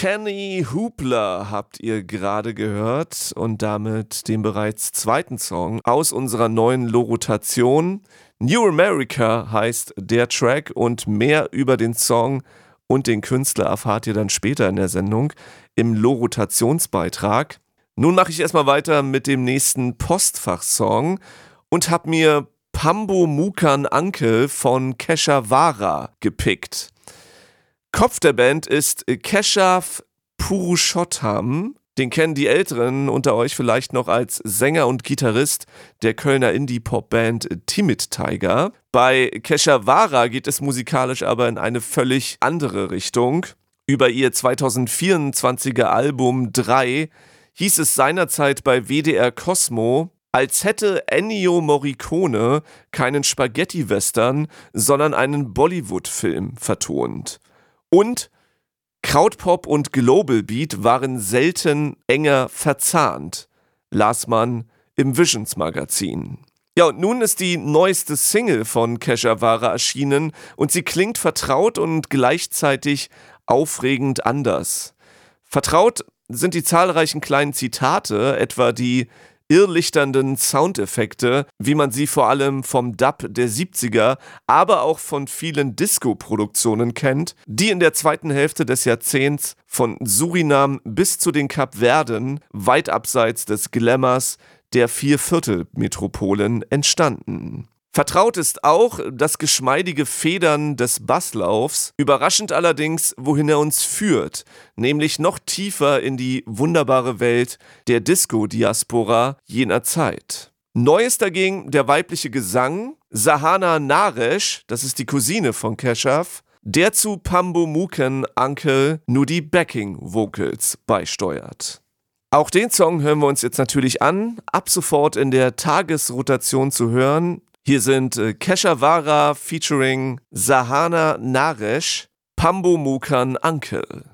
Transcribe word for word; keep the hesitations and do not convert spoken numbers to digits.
Kenny Hoopla habt ihr gerade gehört und damit den bereits zweiten Song aus unserer neuen Lo-Rotation. New America heißt der Track und mehr über den Song und den Künstler erfahrt ihr dann später in der Sendung im Lo-Rotationsbeitrag. Nun mache ich erstmal weiter mit dem nächsten Postfach-Song und habe mir Pambo Mukan Uncle von Keshavara gepickt. Kopf der Band ist Keshav Purushottam. Den kennen die Älteren unter euch vielleicht noch als Sänger und Gitarrist der Kölner Indie-Pop-Band Timid Tiger. Bei Keshavara geht es musikalisch aber in eine völlig andere Richtung. Über ihr zweitausendvierundzwanziger Album drei hieß es seinerzeit bei W D R Cosmo, als hätte Ennio Morricone keinen Spaghetti-Western, sondern einen Bollywood-Film vertont. Und Krautpop und Global Beat waren selten enger verzahnt, las man im Visions Magazin. Ja, und nun ist die neueste Single von Keshavara erschienen und sie klingt vertraut und gleichzeitig aufregend anders. Vertraut sind die zahlreichen kleinen Zitate, etwa die irrlichternden Soundeffekte, wie man sie vor allem vom Dub der siebziger, aber auch von vielen Disco-Produktionen kennt, die in der zweiten Hälfte des Jahrzehnts von Surinam bis zu den Kapverden, weit abseits des Glamours der Vierviertel-Metropolen entstanden. Vertraut ist auch das geschmeidige Federn des Basslaufs, überraschend allerdings, wohin er uns führt, nämlich noch tiefer in die wunderbare Welt der Disco-Diaspora jener Zeit. Neu ist dagegen der weibliche Gesang, Sahana Naresh, das ist die Cousine von Keshav, der zu Pambo Mukan Uncle nur die Backing-Vocals beisteuert. Auch den Song hören wir uns jetzt natürlich an, ab sofort in der Tagesrotation zu hören. Hier sind äh, Keshavara featuring Sahana Naresh, Pambo Mukan Uncle.